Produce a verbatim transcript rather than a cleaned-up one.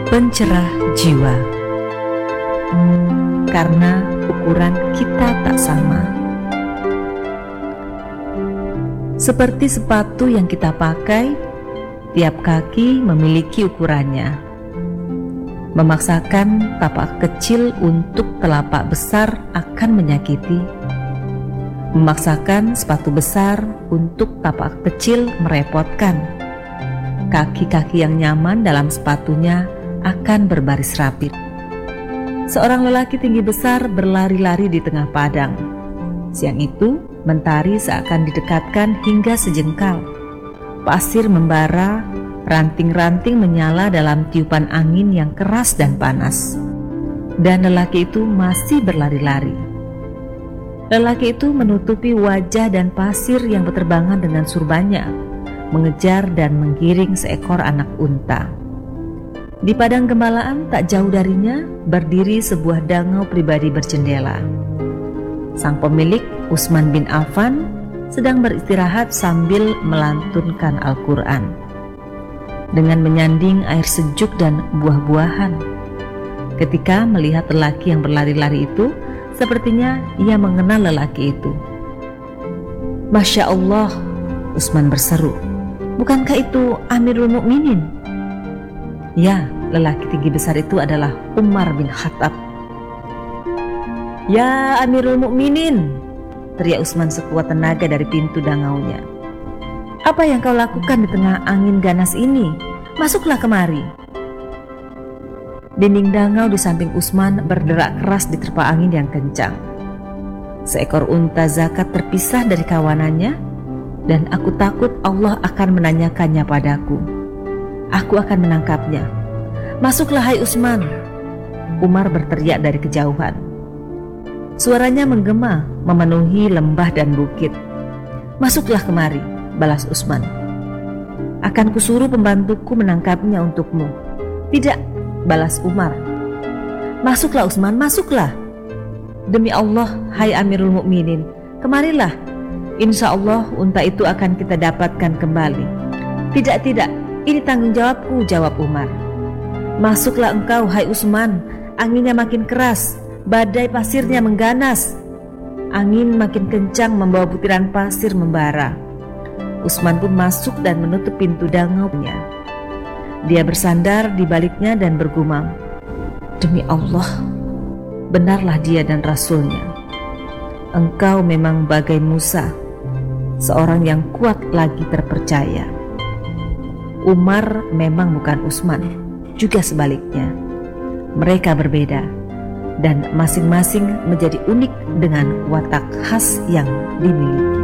pencerah jiwa. Karena ukuran kita tak sama. Seperti sepatu yang kita pakai, tiap kaki memiliki ukurannya. Memaksakan tapak kecil untuk telapak besar akan menyakiti. Memaksakan sepatu besar untuk tapak kecil merepotkan. Kaki-kaki yang nyaman dalam sepatunya akan berbaris rapi. Seorang lelaki tinggi besar berlari-lari di tengah padang. Siang itu, mentari seakan didekatkan hingga sejengkal. Pasir membara, ranting-ranting menyala dalam tiupan angin yang keras dan panas. Dan lelaki itu masih berlari-lari. Lelaki itu menutupi wajah dan pasir yang berterbangan dengan surbannya, mengejar dan menggiring seekor anak unta. Di padang gembalaan tak jauh darinya berdiri sebuah dangau pribadi berjendela. Sang pemilik, Utsman bin Affan, sedang beristirahat sambil melantunkan Al-Quran. Dengan menyanding air sejuk dan buah-buahan. Ketika melihat lelaki yang berlari-lari itu, sepertinya ia mengenal lelaki itu. Masya Allah, Utsman berseru, bukankah itu Amirul Mukminin? Ya, lelaki tinggi besar itu adalah Umar bin Khattab. Ya Amirul Mukminin, teriak Utsman sekuat tenaga dari pintu dangaunya. Apa yang kau lakukan di tengah angin ganas ini? Masuklah kemari. Dinding dangau di samping Utsman berderak keras diterpa angin yang kencang. Seekor unta zakat terpisah dari kawanannya, dan aku takut Allah akan menanyakannya padaku. Aku akan menangkapnya. Masuklah hai Utsman, Umar berteriak dari kejauhan. Suaranya menggema memenuhi lembah dan bukit. Masuklah kemari, balas Utsman. Akan kusuruh pembantuku menangkapnya untukmu. Tidak, balas Umar. Masuklah Utsman, masuklah. Demi Allah, hai Amirul Mukminin, kemarilah. Insya Allah unta itu akan kita dapatkan kembali. Tidak, tidak, ini tanggung jawabku, jawab Umar. Masuklah engkau, hai Utsman. Anginnya makin keras, badai pasirnya mengganas. Angin makin kencang membawa butiran pasir membara. Utsman pun masuk dan menutup pintu dangaunya. Dia bersandar di baliknya dan bergumam, demi Allah, benarlah dia dan Rasulnya. Engkau memang bagai Musa, seorang yang kuat lagi terpercaya. Umar memang bukan Utsman, juga sebaliknya. Mereka berbeda, dan masing-masing menjadi unik dengan watak khas yang dimiliki.